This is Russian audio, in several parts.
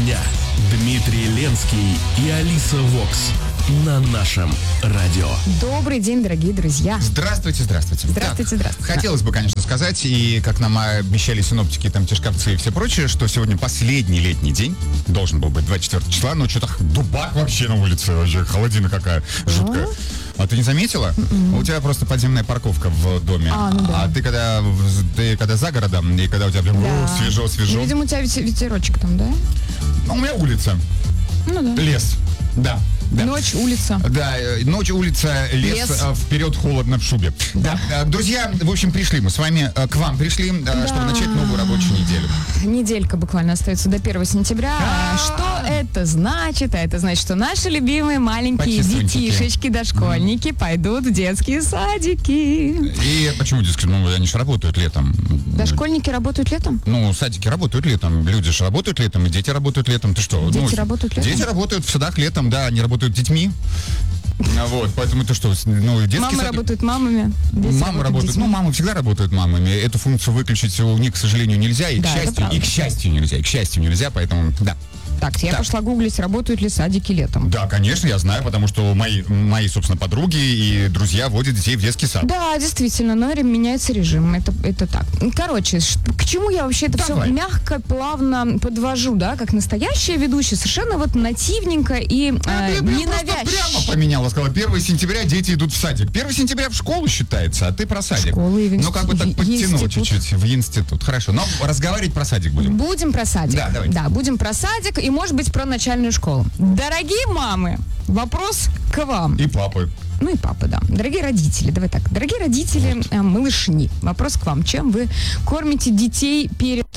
дня. Дмитрий Ленский и Алиса Вокс на нашем радио. Добрый день, дорогие друзья. Здравствуйте. Здравствуйте. Хотелось бы, конечно, сказать, и как нам обещали синоптики, там, тишковцы и все прочее, что сегодня последний летний день, должен был быть 24 числа, но что-то дубак вообще на улице, вообще холодина какая жуткая. А ты не заметила? У тебя просто подземная парковка в доме. А ты когда за городом, и когда у тебя прям свежо. Ну, видимо, у тебя ветерочек там, да? Ну, у меня улица. Ну да. Лес. Да. Ночь, улица. Да, ночь, улица, лес. Вперед, холодно в шубе. Да. Друзья, в общем, пришли мы с вами, к вам пришли, чтобы начать новую рабочую неделю. Неделька буквально остается до 1 сентября. Что это значит? Это значит, что наши любимые маленькие детишечки, дошкольники пойдут в детские садики. И почему детские? Ну, они же работают летом. Дошкольники работают летом? Ну, садики работают летом, люди же работают летом, и дети работают летом. Ты что? Дети работают летом? Дети работают в садах летом, да, они работают детьми. Вот, поэтому ты что, детский мамы сад... работают мамами. Мамы работают, мамы всегда работают мамами. Эту функцию выключить у них, к сожалению, нельзя, и, к счастью нельзя, поэтому, да. Так, я пошла гуглить, работают ли садики летом. Да, конечно, я знаю, потому что мои, собственно, подруги и друзья водят детей в детский сад. Да, действительно, но меняется режим, это так. Короче, к чему я вообще это все мягко, плавно подвожу, да, как настоящая ведущая, совершенно вот нативненько и ненавязчиво. Прямо поменяла, сказала, 1 сентября дети идут в садик. 1 сентября в школу считается, а ты про садик. Школу и в институт. Ну, как бы так подтянул чуть-чуть в институт. Хорошо, но разговаривать про садик будем. Будем про садик. Да, давайте. Да, будем про садик и, может быть, про начальную школу. Дорогие мамы, вопрос к вам. И папы. Ну и папа, да. Дорогие родители, давай так. Дорогие родители, малышни, вопрос к вам. Чем вы кормите детей перед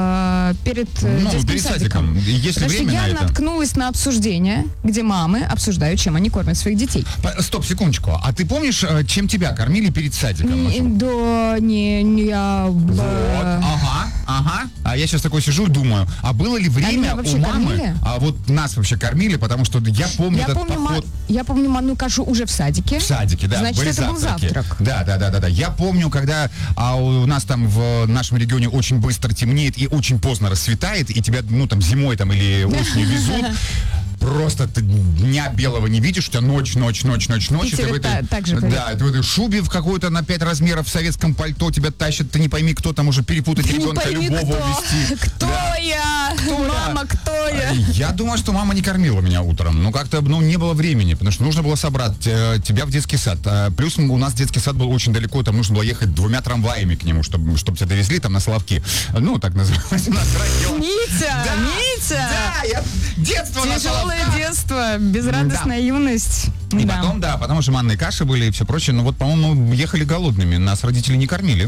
детским садиком? Есть ли время на это? Я наткнулась на обсуждение, где мамы обсуждают, чем они кормят своих детей. Стоп, секундочку. А ты помнишь, чем тебя кормили перед садиком? Да, не я... Вот, ага. А я сейчас такой сижу и думаю, а было ли время у мамы... Кормили? А вот нас вообще кормили, потому что я помню поход... Я помню манную кашу уже в садике. В садике, да. Значит, это был завтрак. Да. Я помню, когда у нас там в нашем регионе очень быстро темнеет и очень поздно рассветает, и тебя, зимой там или осенью везут. Просто ты дня белого не видишь, у тебя ночь. И ты в этой шубе в какой-то на 5 размеров в советском пальто тебя тащат, ты не пойми, кто там уже перепутать ребенка, любого увезти. Кто я? Мама, кто я? Я думаю, что мама не кормила меня утром. Как-то, не было времени, потому что нужно было собрать тебя в детский сад. Плюс у нас детский сад был очень далеко, там нужно было ехать 2 трамваями к нему, чтобы тебя довезли там на Соловки. Так называется у нас район. Митя! Да, я детство на Соловках. Детство, безрадостная юность. И потом же манные каши были и все прочее. Но по-моему, ехали голодными. Нас родители не кормили.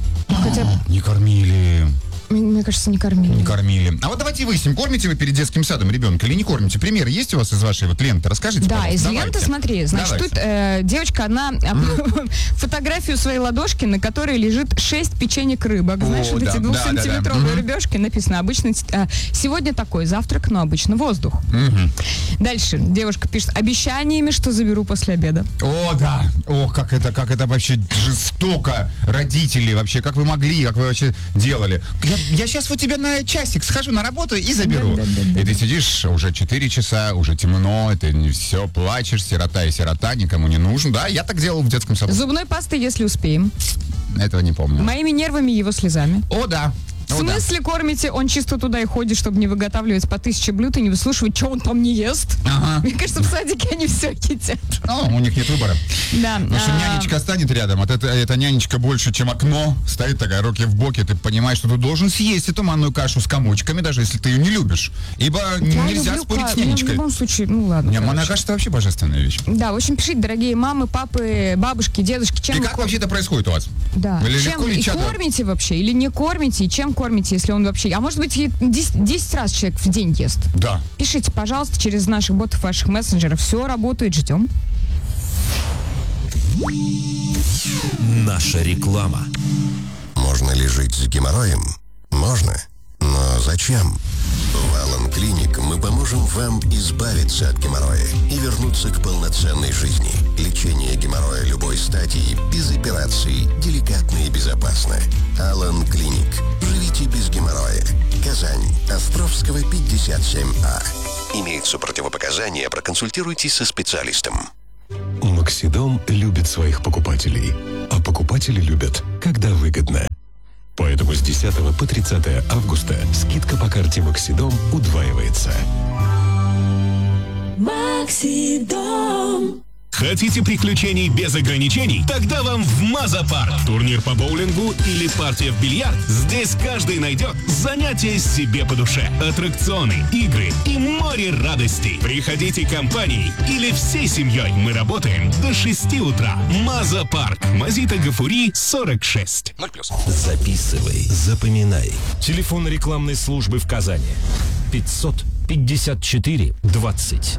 Не кормили. Мне кажется, не кормили. Не кормили. А вот давайте выясним, кормите вы перед детским садом ребенка или не кормите? Примеры есть у вас из вашей ленты? Расскажите, пожалуйста. Из ленты, смотри. Значит, тут девочка, она фотографию своей ладошки, на которой лежит 6 печенек рыбок. Знаешь, вот эти 2-сантиметровые рыбешки. Написано, обычно сегодня такой завтрак, но обычно воздух. Дальше девушка пишет, обещаниями, что заберу после обеда. О, да. Ох, как это вообще жестоко. Родители вообще, как вы могли, как вы вообще делали. Я сейчас вот тебя на часик схожу на работу и заберу. И ты сидишь уже 4 часа, уже темно, ты все плачешь, сирота, никому не нужен. Да, я так делал в детском саду. Зубной пастой, если успеем. Этого не помню. Моими нервами, его слезами. О, да. В смысле кормите? Он чисто туда и ходит, чтобы не выготавливать по 1000 блюд и не выслушивать, что он там не ест. Мне кажется, в садике они все едят. У них нет выбора. Да. Потому что нянечка станет рядом, эта нянечка больше, чем окно, стоит такая, руки в боки, ты понимаешь, что ты должен съесть эту манную кашу с комочками, даже если ты ее не любишь. Ибо нельзя спорить с нянечкой. В любом случае, ладно. Манная каша — это вообще божественная вещь. Да, в общем, пишите, дорогие мамы, папы, бабушки, дедушки, чем и как вообще это происходит у вас? Да. Чем и кормите вообще, или не кормите, и чем кормите, если он вообще... А может быть, 10 раз человек в день ест? Да. Пишите, пожалуйста, через наших ботов, ваших мессенджеров. Все работает, ждем. Наша реклама. Можно ли жить с геморроем? Можно. Но зачем? В Алан Клиник мы поможем вам избавиться от геморроя и вернуться к полноценной жизни. Лечение геморроя любой стадии, без операций, деликатно и безопасно. Алан Клиник. Живите без геморроя. Казань. Островского, 57А. Имеются противопоказания, проконсультируйтесь со специалистом. Максидом любит своих покупателей, а покупатели любят, когда выгодно. Поэтому с 10 по 30 августа скидка по карте Максидом удваивается. Максидом. Хотите приключений без ограничений? Тогда вам в Маза-парк. Турнир по боулингу или партия в бильярд? Здесь каждый найдет занятие себе по душе. Аттракционы, игры и море радостей. Приходите компанией или всей семьей. Мы работаем до 6 утра. Маза-парк. Мазита Гафури, 46. 0+. Записывай, запоминай. Телефон рекламной службы в Казани. 554 20.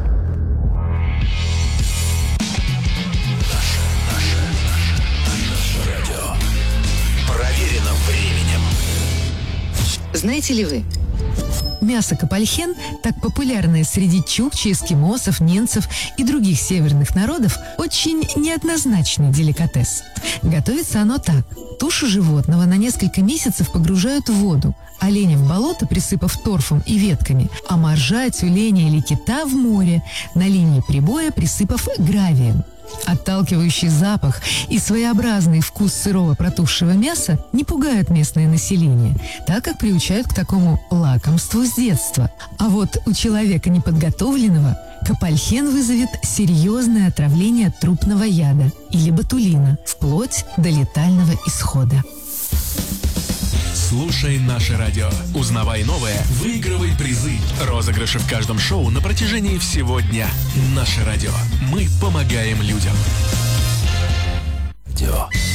Проверено временем. Знаете ли вы, мясо капальхен, так популярное среди чукчи, эскимосов, ненцев и других северных народов, очень неоднозначный деликатес. Готовится оно так. Тушу животного на несколько месяцев погружают в воду, оленя в болото, присыпав торфом и ветками, а моржа, тюленя или кита в море, на линии прибоя присыпав гравием. Отталкивающий запах и своеобразный вкус сырого протухшего мяса не пугают местное население, так как приучают к такому лакомству с детства. А вот у человека неподготовленного капальхен вызовет серьезное отравление от трупного яда или ботулина, вплоть до летального исхода. Слушай наше радио. Узнавай новое, выигрывай призы. Розыгрыши в каждом шоу на протяжении всего дня. Наше радио. Мы помогаем людям. Радио.